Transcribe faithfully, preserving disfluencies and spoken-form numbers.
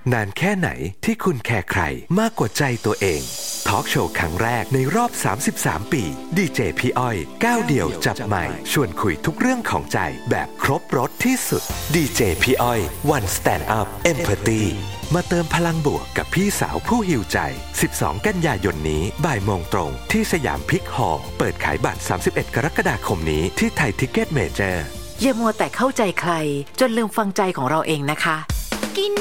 นานแค่ไหนที่คุณแคร์ใครมากกว่าใจตัวเองทอล์กโชว์ครั้งแรกในรอบสามสิบสามปีดีเจพี่อ้อยก้าวเดี่ยวจับไมค์ชวนคุยทุกเรื่องของใจแบบครบรสที่สุดดีเจพี่อ้อย One Stand Up Empathy มาเติมพลังบวกกับพี่สาวผู้หิวใจสิบสองกันยายนนี้บ่ายโมงตรงที่สยามพิกฮอลล์เปิดขายบัตรสามสิบเอ็ดกรกฎาคมนี้ที่ไทยทิกเก็ตเมเจอร์อย่ามัวแต่เข้าใจใครจนลืมฟังใจของเราเองนะคะ